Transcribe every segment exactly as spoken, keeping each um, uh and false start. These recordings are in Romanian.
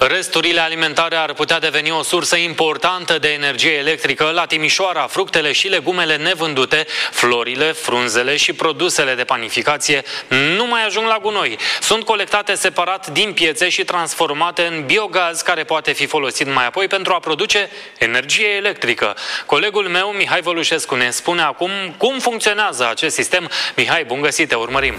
Resturile alimentare ar putea deveni o sursă importantă de energie electrică. La Timișoara, fructele și legumele nevândute, florile, frunzele și produsele de panificație nu mai ajung la gunoi. Sunt colectate separat din piețe și transformate în biogaz, care poate fi folosit mai apoi pentru a produce energie electrică. Colegul meu, Mihai Vălușescu, ne spune acum cum funcționează acest sistem. Mihai, bun găsit, te urmărim!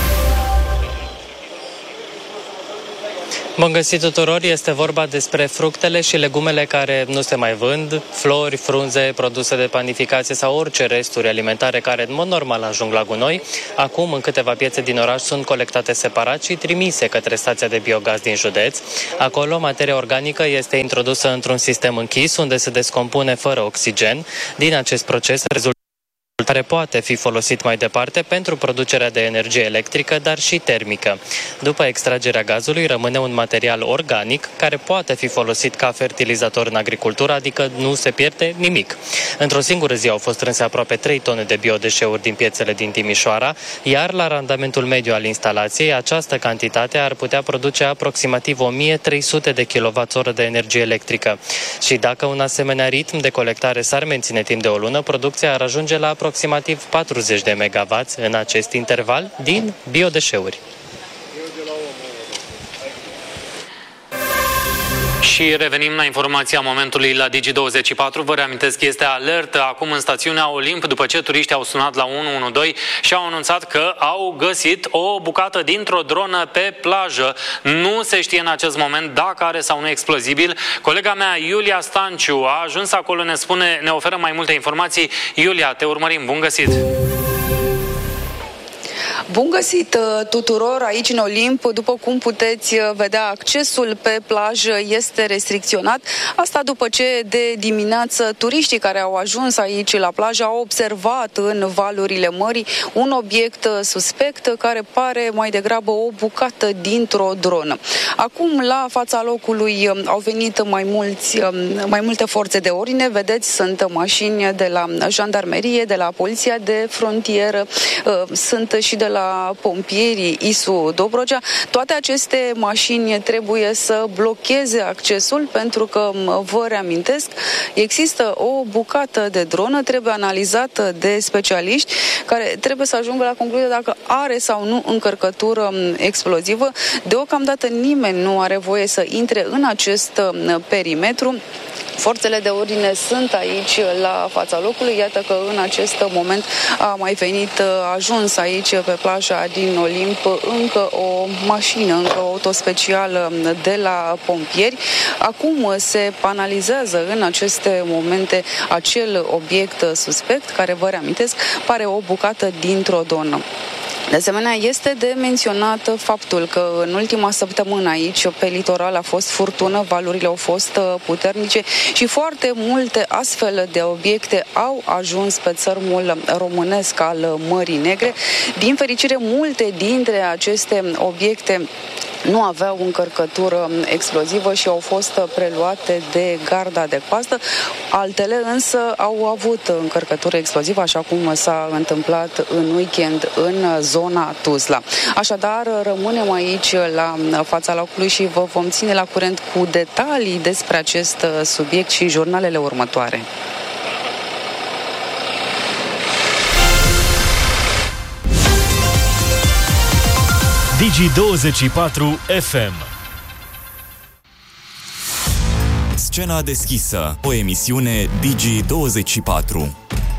Bun găsit tuturor, este vorba despre fructele și legumele care nu se mai vând, flori, frunze, produse de panificație sau orice resturi alimentare care în mod normal ajung la gunoi. Acum, în câteva piețe din oraș, sunt colectate separat și trimise către stația de biogaz din județ. Acolo, materia organică este introdusă într-un sistem închis, unde se descompune fără oxigen. Din acest proces rezultă care poate fi folosit mai departe pentru producerea de energie electrică, dar și termică. După extragerea gazului, rămâne un material organic care poate fi folosit ca fertilizator în agricultură, adică nu se pierde nimic. Într-o singură zi au fost strânse aproape trei tone de biodeșeuri din piețele din Timișoara, iar la randamentul mediu al instalației, această cantitate ar putea produce aproximativ o mie trei sute de kilowatt-oră de energie electrică. Și dacă un asemenea ritm de colectare s-ar menține timp de o lună, producția ar ajunge la aproximativ aproximativ patruzeci de megawatts în acest interval din biodeșeuri. Și revenim la informația momentului la Digi douăzeci și patru. Vă reamintesc că este alertă acum în stațiunea Olimp, după ce turiștii au sunat la unu unu doi și au anunțat că au găsit o bucată dintr-o dronă pe plajă. Nu se știe în acest moment dacă are sau nu explozibil. Colega mea, Iulia Stanciu, a ajuns acolo, ne spune, ne oferă mai multe informații. Iulia, te urmărim. Bun găsit! Bun găsit tuturor aici în Olimp. După cum puteți vedea, accesul pe plajă este restricționat. Asta după ce de dimineață turiștii care au ajuns aici la plajă au observat în valurile mării un obiect suspect care pare mai degrabă o bucată dintr-o dronă. Acum la fața locului au venit mai, mulți, mai multe forțe de ordine. Vedeți, sunt mașini de la jandarmerie, de la poliția de frontieră, sunt și de la pompierii I S U Dobrogea. Toate aceste mașini trebuie să blocheze accesul pentru că, vă reamintesc, există o bucată de dronă, trebuie analizată de specialiști care trebuie să ajungă la concluzia dacă are sau nu încărcătură explozivă. Deocamdată nimeni nu are voie să intre în acest perimetru. Forțele de ordine sunt aici la fața locului. Iată că în acest moment a mai venit, a ajuns aici pe plaja din Olimp încă o mașină, încă o auto specială de la pompieri. Acum se analizează în aceste momente acel obiect suspect, care, vă reamintesc, pare o bucată dintr-o dronă. De asemenea, este de menționat faptul că în ultima săptămână aici, pe litoral, a fost furtună, valurile au fost puternice și foarte multe astfel de obiecte au ajuns pe țărmul românesc al Mării Negre. Din fericire, multe dintre aceste obiecte nu aveau încărcătură explozivă și au fost preluate de garda de coastă. Altele însă au avut încărcătură explozivă, așa cum s-a întâmplat în weekend în zona Tuzla. Așadar, rămânem aici la fața locului și vă vom ține la curent cu detalii despre acest subiect și jurnalele următoare. Digi douăzeci și patru F M. Scena deschisă, o emisiune Digi douăzeci și patru.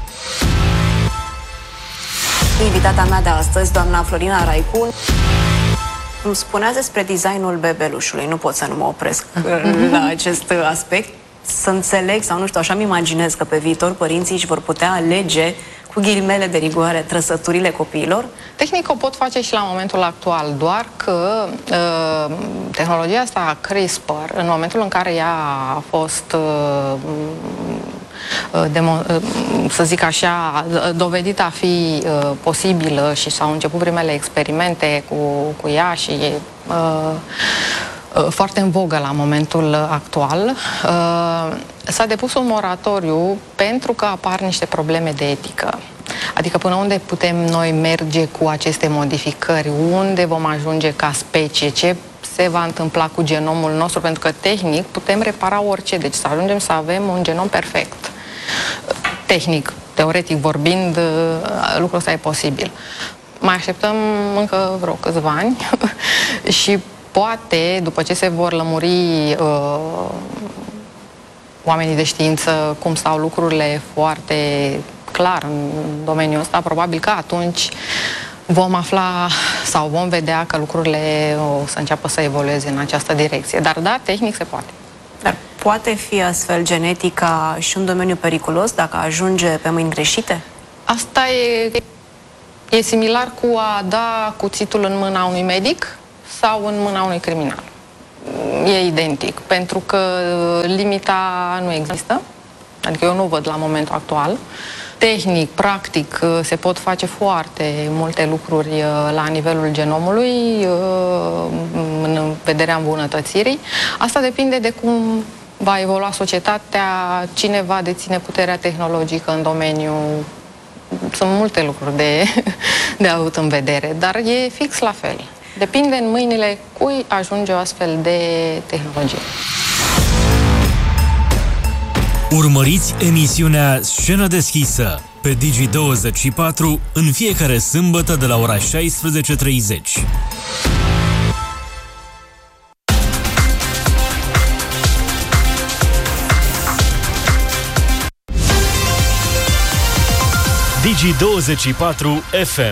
Invitata mea de astăzi, doamna Florina Raicu, îmi spunea despre designul bebelușului. Nu pot să nu mă opresc la acest aspect. Să înțeleg, sau nu știu, așa-mi imaginez că pe viitor părinții își vor putea alege cu ghilimele de rigoare trăsăturile copiilor? Tehnic o pot face și la momentul actual, doar că uh, tehnologia asta CRISPR, în momentul în care ea a fost uh, uh, să zic așa, dovedită a fi uh, posibilă și s-au început primele experimente cu, cu ea și uh, foarte în vogă la momentul actual, s-a depus un moratoriu pentru că apar niște probleme de etică. Adică până unde putem noi merge cu aceste modificări, unde vom ajunge ca specie, ce se va întâmpla cu genomul nostru, pentru că tehnic putem repara orice, deci să ajungem să avem un genom perfect. Tehnic, teoretic vorbind, lucrul ăsta e posibil. Mai așteptăm încă vreo câțiva ani și poate, după ce se vor lămuri uh, oamenii de știință cum stau lucrurile foarte clar în domeniul ăsta, probabil că atunci vom afla sau vom vedea că lucrurile o să înceapă să evolueze în această direcție. Dar da, tehnic se poate. Dar poate fi astfel genetica și un domeniu periculos dacă ajunge pe mâini greșite? Asta e, e similar cu a da cuțitul în mâna unui medic sau în mâna unui criminal. E identic, pentru că limita nu există, adică eu nu văd la momentul actual. Tehnic, practic, se pot face foarte multe lucruri la nivelul genomului în vederea îmbunătățirii. Asta depinde de cum va evolua societatea, cine va deține puterea tehnologică în domeniu. Sunt multe lucruri de, de avut în vedere, dar e fix la fel. Depinde în mâinile cui ajunge o astfel de tehnologie. Urmăriți emisiunea Scenă deschisă pe Digi douăzeci și patru în fiecare sâmbătă de la ora șaisprezece treizeci. Digi douăzeci și patru F M.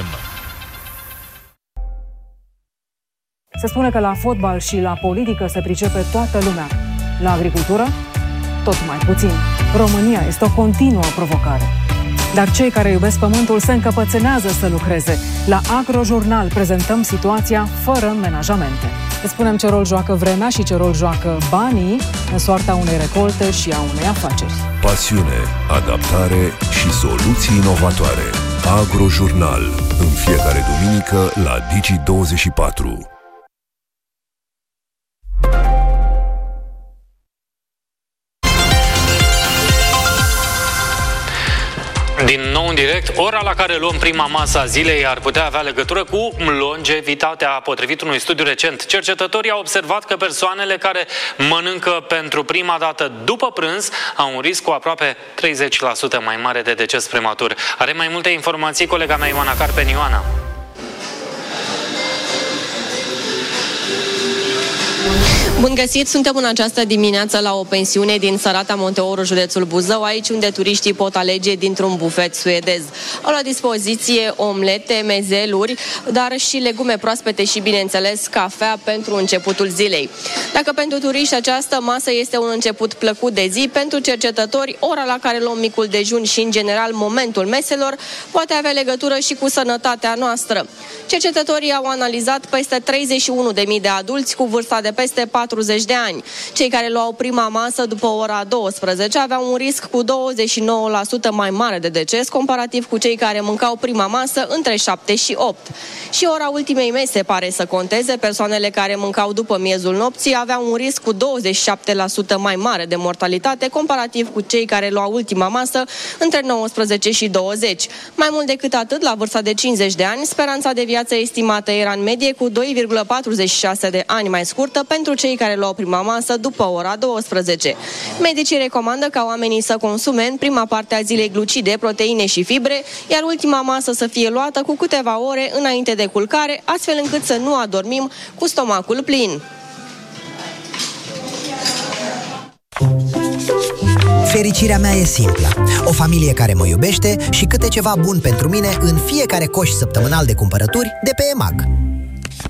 Se spune că la fotbal și la politică se pricepe toată lumea. La agricultură, tot mai puțin. România este o continuă provocare. Dar cei care iubesc pământul se încăpățânează să lucreze. La Agrojurnal prezentăm situația fără menajamente. Îți spunem ce rol joacă vremea și ce rol joacă banii în soarta unei recolte și a unei afaceri. Pasiune, adaptare și soluții inovatoare. Agrojurnal. În fiecare duminică la Digi douăzeci și patru. Din nou în direct, ora la care luăm prima masă a zilei ar putea avea legătură cu longevitatea. Potrivit unui studiu recent, cercetătorii au observat că persoanele care mănâncă pentru prima dată după prânz au un risc cu aproape treizeci la sută mai mare de deces prematur. Are mai multe informații colega mea Ioana Carpen. Ioana. Bun găsit! Suntem în această dimineață la o pensiune din Sărata Monteoro, județul Buzău, aici unde turiștii pot alege dintr-un bufet suedez. Au la dispoziție omlete, mezeluri, dar și legume proaspete și, bineînțeles, cafea pentru începutul zilei. Dacă pentru turiști această masă este un început plăcut de zi, pentru cercetători, ora la care luăm micul dejun și, în general, momentul meselor, poate avea legătură și cu sănătatea noastră. Cercetătorii au analizat peste treizeci și unu de mii de adulți cu vârsta de peste patruzeci de ani. Cei care luau prima masă după ora douăsprezece aveau un risc cu douăzeci și nouă la sută mai mare de deces, comparativ cu cei care mâncau prima masă între șapte și opt. Și ora ultimei mese pare să conteze. Persoanele care mâncau după miezul nopții aveau un risc cu douăzeci și șapte la sută mai mare de mortalitate, comparativ cu cei care luau ultima masă între nouăsprezece și douăzeci. Mai mult decât atât, la vârsta de cincizeci de ani, speranța de viață estimată era în medie cu doi virgulă patruzeci și șase de ani mai scurtă pentru cei care luau prima masă după ora douăsprezece. Medicii recomandă ca oamenii să consume în prima parte a zilei glucide, proteine și fibre, iar ultima masă să fie luată cu câteva ore înainte de culcare, astfel încât să nu adormim cu stomacul plin. Fericirea mea e simplă. O familie care mă iubește și câte ceva bun pentru mine în fiecare coș săptămânal de cumpărături de pe EMAG.